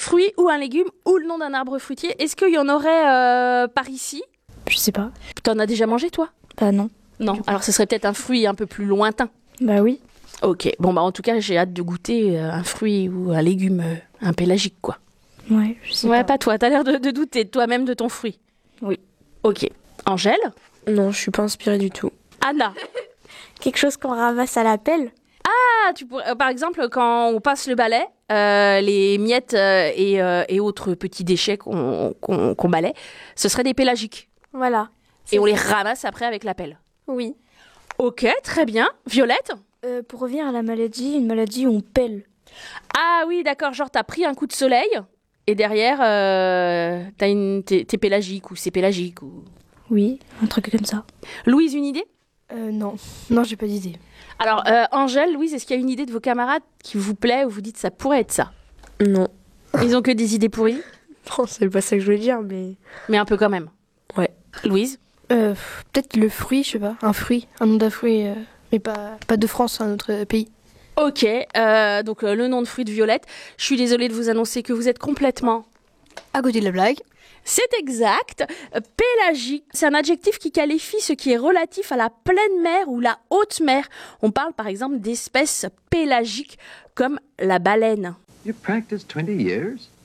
fruit ou un légume ou le nom d'un arbre fruitier. Est-ce qu'il y en aurait par ici? Je sais pas. T'en as déjà mangé, toi? Bah non. Non. Alors, ce serait peut-être un fruit un peu plus lointain. Bah oui. Ok. Bon, bah en tout cas, j'ai hâte de goûter un fruit ou un légume, un pélagique, quoi. Ouais, je sais Ouais, pas. pas toi. T'as l'air de douter de toi-même de ton fruit. Oui. Ok. Angèle? Non, je suis pas inspirée du tout. Anna? Quelque chose qu'on ramasse à la pelle? Ah, tu pourrais, par exemple, quand on passe le balai, les miettes et autres petits déchets qu'on balaie, ce seraient des pélagiques. Voilà. Et on les ramasse après avec la pelle. Oui. Ok, très bien. Violette? Pour revenir à la maladie, une maladie où on pèle. Ah oui, d'accord, genre t'as pris un coup de soleil et derrière t'es pélagique ou c'est pélagique ou... Oui, un truc comme ça. Louise, une idée? Non. Non, j'ai pas d'idée. Alors, Angèle, Louise, est-ce qu'il y a une idée de vos camarades qui vous plaît ou vous dites ça pourrait être ça? Non. Ils ont que des idées pourries, Non, c'est pas ça que je voulais dire, mais... mais un peu quand même. Ouais. Louise? Peut-être le fruit, je sais pas. Un fruit, un nom d'un fruit, mais pas de France, un autre pays. Ok, donc le nom de fruit de Violette. Je suis désolée de vous annoncer que vous êtes complètement... À côté de la blague. C'est exact. Pélagique, c'est un adjectif qui qualifie ce qui est relatif à la pleine mer ou la haute mer. On parle par exemple d'espèces pélagiques comme la baleine. You practiced 20 years?